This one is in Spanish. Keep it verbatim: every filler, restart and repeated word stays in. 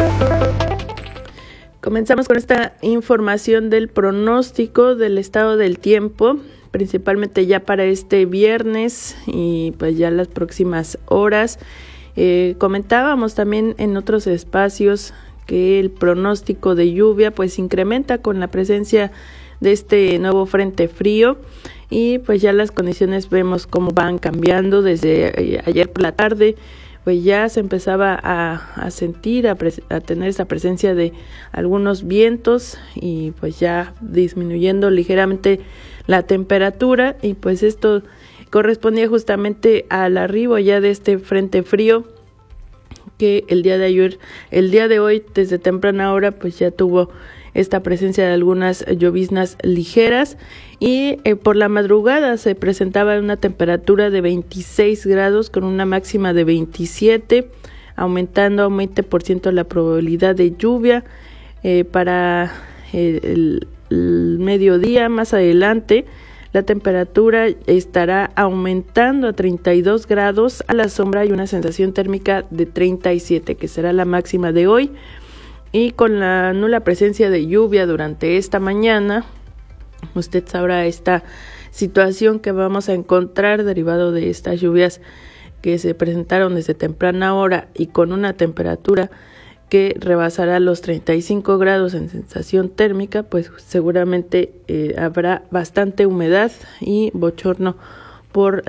Comenzamos con esta información del pronóstico del estado del tiempo, principalmente ya para este viernes y pues ya las próximas horas. Eh, comentábamos también en otros espacios que el pronóstico de lluvia pues incrementa con la presencia de este nuevo frente frío y pues ya las condiciones vemos cómo van cambiando desde eh, ayer por la tarde. Pues ya se empezaba a, a sentir, a, pres- a tener esa presencia de algunos vientos y pues ya disminuyendo ligeramente la temperatura y pues esto correspondía justamente al arribo ya de este frente frío que el día de ayer, el día de hoy desde temprana hora pues ya tuvo esta presencia de algunas lloviznas ligeras y eh, por la madrugada se presentaba una temperatura de veintiséis grados con una máxima de veintisiete, aumentando a un veinte por ciento la probabilidad de lluvia eh, para eh, el, el mediodía. Más adelante la temperatura estará aumentando a treinta y dos grados a la sombra y una sensación térmica de treinta y siete, que será la máxima de hoy. Y con la nula presencia de lluvia durante esta mañana, usted sabrá esta situación que vamos a encontrar derivado de estas lluvias que se presentaron desde temprana hora y con una temperatura que rebasará los treinta y cinco grados en sensación térmica, pues seguramente eh, habrá bastante humedad y bochorno por